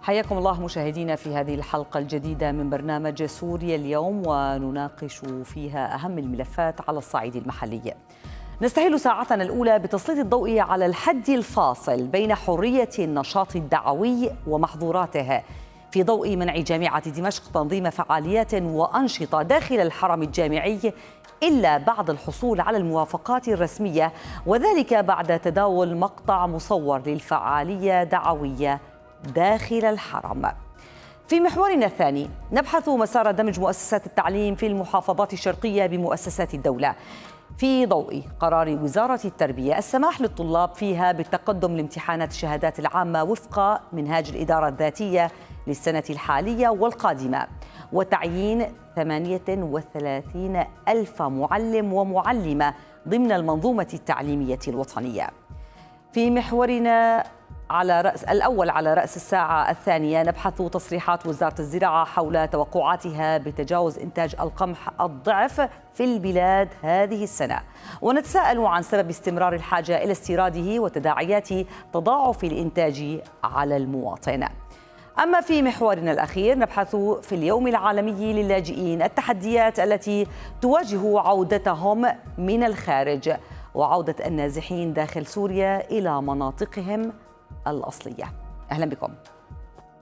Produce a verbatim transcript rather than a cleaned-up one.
حياكم الله مشاهدينا في هذه الحلقة الجديدة من برنامج سوريا اليوم، ونناقش فيها أهم الملفات على الصعيد المحلي. نستهل ساعتنا الأولى بتسليط الضوء على الحد الفاصل بين حرية النشاط الدعوي ومحظوراته في ضوء منع جامعة دمشق تنظيم فعاليات وأنشطة داخل الحرم الجامعي إلا بعد الحصول على الموافقات الرسمية، وذلك بعد تداول مقطع مصور للفعالية دعوية داخل الحرم. في محورنا الثاني نبحث مسار دمج مؤسسات التعليم في المحافظات الشرقية بمؤسسات الدولة في ضوء قرار وزارة التربية السماح للطلاب فيها بالتقدم لامتحانات الشهادات العامة وفق منهاج الإدارة الذاتية للسنة الحالية والقادمة، وتعيين ثمانية وثلاثين ألف معلم ومعلمة ضمن المنظومة التعليمية الوطنية. في محورنا على رأس الأول على رأس الساعة الثانية نبحث تصريحات وزارة الزراعة حول توقعاتها بتجاوز إنتاج القمح الضعف في البلاد هذه السنة، ونتساءل عن سبب استمرار الحاجة إلى استيراده وتداعيات تضاعف الإنتاج على المواطن. أما في محورنا الأخير نبحث في اليوم العالمي للاجئين التحديات التي تواجه عودتهم من الخارج وعودة النازحين داخل سوريا إلى مناطقهم الأصلية. أهلا بكم.